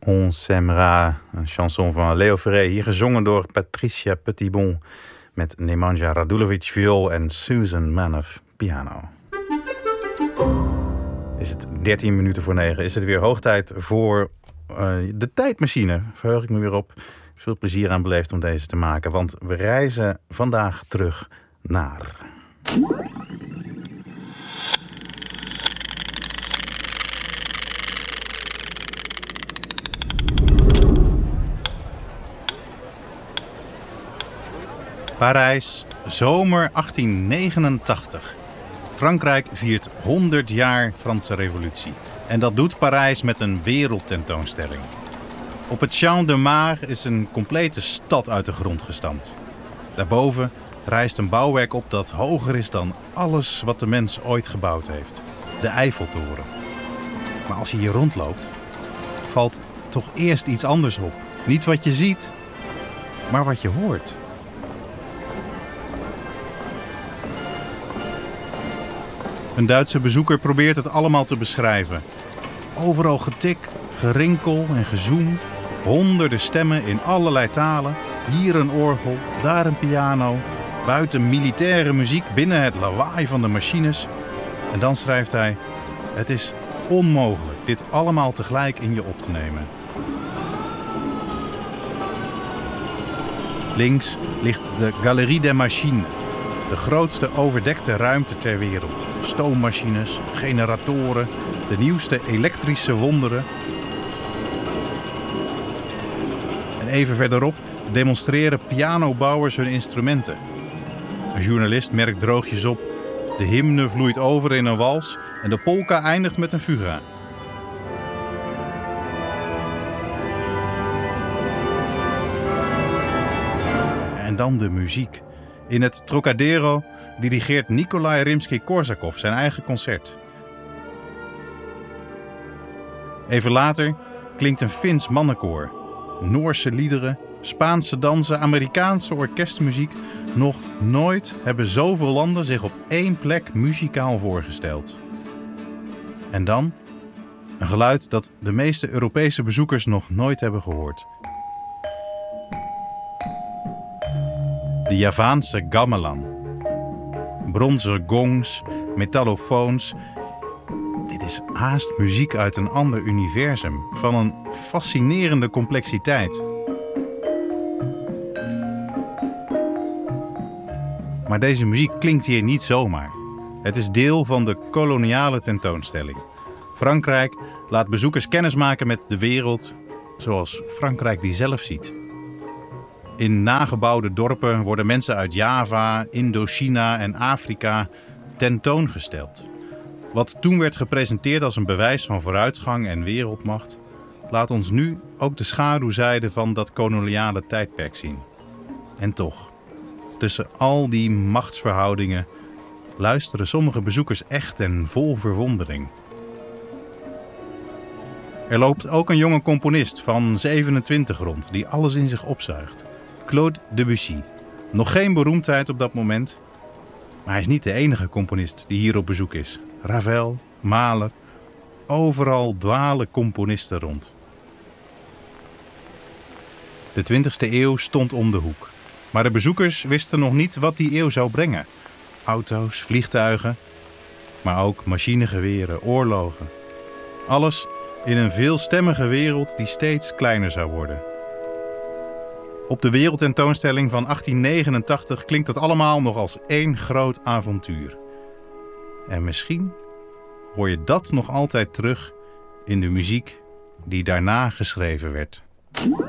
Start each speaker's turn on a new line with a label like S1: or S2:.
S1: On s'aimera, een chanson van Leo Ferré, hier gezongen door Patricia Petitbon met Nemanja Radulovic viool en Susan Manoff piano. Is het 13 minuten voor 9? Is het weer hoog tijd voor de tijdmachine? Verheug ik me weer op. Veel plezier aan beleefd om deze te maken, want we reizen vandaag terug naar... Parijs, zomer 1889. Frankrijk viert 100 jaar Franse Revolutie. En dat doet Parijs met een wereldtentoonstelling. Op het Champ de Mars is een complete stad uit de grond gestampt. Daarboven rijst een bouwwerk op dat hoger is dan alles wat de mens ooit gebouwd heeft. De Eiffeltoren. Maar als je hier rondloopt, valt toch eerst iets anders op. Niet wat je ziet, maar wat je hoort. Een Duitse bezoeker probeert het allemaal te beschrijven. Overal getik, gerinkel en gezoem. Honderden stemmen in allerlei talen. Hier een orgel, daar een piano. Buiten militaire muziek, binnen het lawaai van de machines. En dan schrijft hij: het is onmogelijk dit allemaal tegelijk in je op te nemen. Links ligt de Galerie des Machines. De grootste overdekte ruimte ter wereld. Stoommachines, generatoren, de nieuwste elektrische wonderen. En even verderop demonstreren pianobouwers hun instrumenten. Een journalist merkt droogjes op. De hymne vloeit over in een wals en de polka eindigt met een fuga. En dan de muziek. In het Trocadero dirigeert Nikolai Rimsky-Korsakov zijn eigen concert. Even later klinkt een Fins mannenkoor. Noorse liederen, Spaanse dansen, Amerikaanse orkestmuziek. Nog nooit hebben zoveel landen zich op één plek muzikaal voorgesteld. En dan een geluid dat de meeste Europese bezoekers nog nooit hebben gehoord. De Javaanse gamelan. Bronzen gongs, metallofoons. Dit is haast muziek uit een ander universum. Van een fascinerende complexiteit. Maar deze muziek klinkt hier niet zomaar. Het is deel van de koloniale tentoonstelling. Frankrijk laat bezoekers kennismaken met de wereld zoals Frankrijk die zelf ziet. In nagebouwde dorpen worden mensen uit Java, Indochina en Afrika tentoongesteld. Wat toen werd gepresenteerd als een bewijs van vooruitgang en wereldmacht, laat ons nu ook de schaduwzijde van dat koloniale tijdperk zien. En toch, tussen al die machtsverhoudingen luisteren sommige bezoekers echt en vol verwondering. Er loopt ook een jonge componist van 27 rond die alles in zich opzuigt. Claude Debussy. Nog geen beroemdheid op dat moment, maar hij is niet de enige componist die hier op bezoek is. Ravel, Mahler, overal dwalen componisten rond. De 20e eeuw stond om de hoek, maar de bezoekers wisten nog niet wat die eeuw zou brengen. Auto's, vliegtuigen, maar ook machinegeweren, oorlogen. Alles in een veelstemmige wereld die steeds kleiner zou worden. Op de wereldtentoonstelling van 1889 klinkt het allemaal nog als één groot avontuur. En misschien hoor je dat nog altijd terug in de muziek die daarna geschreven werd.